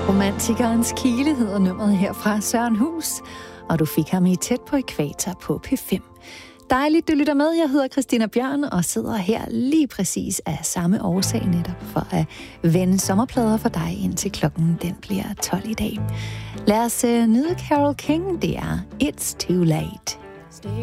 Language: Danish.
Romantikerens Kile hedder nummeret her fra Søren Hus, og du fik ham i Tæt på Ækvator på P5. Dejligt, du lytter med. Jeg hedder Christina Bjørn og sidder her lige præcis af samme årsag netop for at vende sommerplader for dig, indtil klokken den bliver 12 i dag. Lad os nyde Carole King. Det er It's Too Late.